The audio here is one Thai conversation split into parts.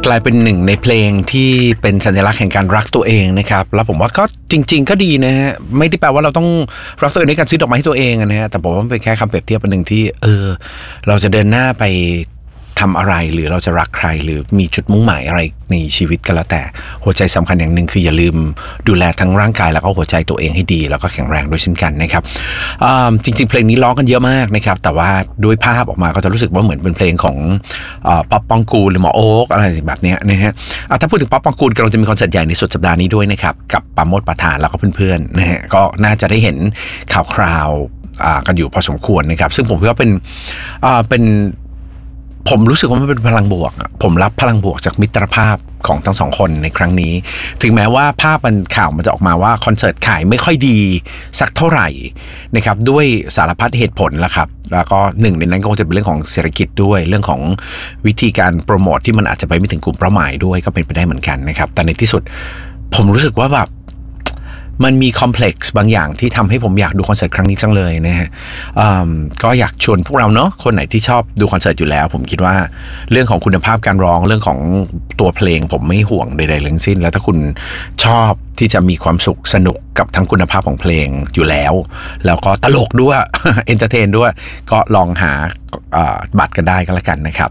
กลายเป็นหนึ่งในเพลงที่เป็นสัญลักษณ์แห่งการรักตัวเองนะครับแล้วผมว่าก็จริงๆก็ดีนะฮะไม่ได้แปลว่าเราต้องรักตัวเองด้วยการซื้อดอกไม้ให้ตัวเองนะฮะแต่ผมว่ามันเป็นแค่คำเปรียบเทียบอันหนึ่งที่เราจะเดินหน้าไปทำอะไรหรือเราจะรักใครหรือมีจุดมุ่งหมายอะไรในชีวิตก็แล้วแต่หัวใจสำคัญอย่างหนึ่งคืออย่าลืมดูแลทั้งร่างกายแล้วก็หัวใจตัวเองให้ดีแล้วก็แข็งแรงด้วยเช่นกันนะครับจริงๆเพลงนี้ร้องกันเยอะมากนะครับแต่ว่าด้วยภาพออกมาก็จะรู้สึกว่าเหมือนเป็นเพลงของป๊อปปองกูลหรือหมอโอ๊กอะไรแบบนี้นะฮะถ้าพูดถึงป๊อปปองกูลเราจะมีคอนเสิร์ตใหญ่ในสุดสัปดาห์นี้ด้วยนะครับกับปราโมชประธานแล้วก็เพื่อนๆนะฮะก็น่าจะได้เห็นข่าวคราวกันอยู่พอสมควรนะครับซึ่งผมคิดว่าเป็นผมรู้สึกว่ามันเป็นพลังบวกผมรับพลังบวกจากมิตรภาพของทั้งสองคนในครั้งนี้ถึงแม้ว่าภาพข่าวมันจะออกมาว่าคอนเสิร์ตขายไม่ค่อยดีสักเท่าไหร่นะครับด้วยสารพัดเหตุผลละครับแล้วก็หนึ่งในนั้นก็จะเป็นเรื่องของเศรษฐกิจด้วยเรื่องของวิธีการโปรโมทที่มันอาจจะไปไม่ถึงกลุ่มเป้าหมายด้วยก็เป็นไปได้เหมือนกันนะครับแต่ในที่สุดผมรู้สึกว่าแบบมันมีคอมเพล็กซ์บางอย่างที่ทำให้ผมอยากดูคอนเสิร์ตครั้งนี้จังเลยนะฮะก็อยากชวนพวกเราเนาะคนไหนที่ชอบดูคอนเสิร์ตอยู่แล้วผมคิดว่าเรื่องของคุณภาพการร้องเรื่องของตัวเพลงผมไม่ห่วงใดๆทั้งสิ้นแล้วถ้าคุณชอบที่จะมีความสุขสนุกกับทั้งคุณภาพของเพลงอยู่แล้วแล้วก็ตลกด้วย เอนเตอร์เทนด้วยก็ลองหาบัตรกันได้ก็แล้วกันนะครับ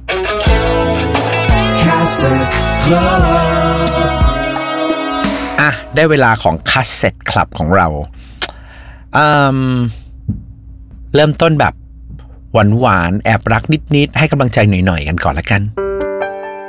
ได้เวลาของคัสเซ็ตคลับของเราเริ่มต้นแบบหวานๆแอบรักนิดๆให้กำลังใจหน่อยๆกันก่อนละกัน